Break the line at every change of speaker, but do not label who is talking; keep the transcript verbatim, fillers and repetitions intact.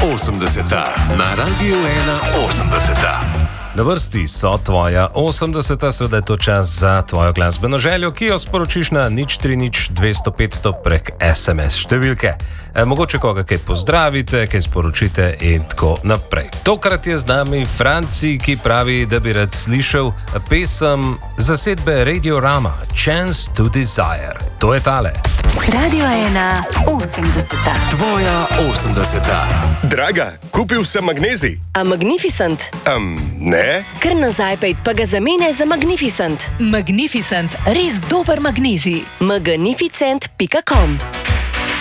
osemdeseta na Radiu ena osemdeseta.
Na vrsti so tvoja osemdeseta, seveda je to čas za tvojo glasbeno željo, ki jo sporočiš na nič tri nič dvesto petsto prek es em es številke. E, mogoče koga kaj pozdravite, kaj sporočite in tako naprej. Tokrat je z nami Franci, ki pravi, da bi rad slišal pesem zasedbe Radiorama, Chance to Desire. To je tale.
Radio ena osemdeseta.
Tvoja osemdeseta.
Draga, kupil sem magnezij.
A Magnificent?
Um, ne?
Kar nazaj pejt pa ga zamene za Magnificent.
Magnificent, res dober magnezij.
magnificent pika com